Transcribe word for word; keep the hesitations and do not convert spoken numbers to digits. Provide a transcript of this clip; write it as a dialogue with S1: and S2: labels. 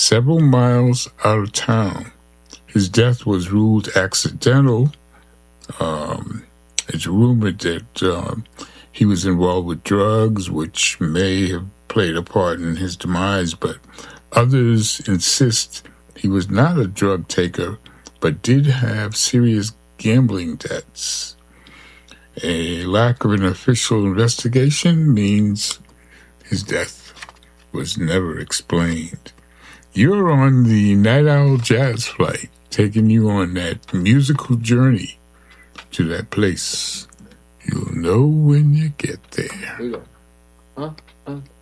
S1: several miles out of town. His death was ruled accidental. Um, it's rumored that um, he was involved with drugs, which may have played a part in his demise, but others insist he was not a drug taker, but did have serious gambling debts. A lack of an official investigation means his death was never explained. You're on the Night Owl Jazz Flight, taking you on that musical journey to that place. You'll know when you get there.
S2: Here we go. Huh? Huh?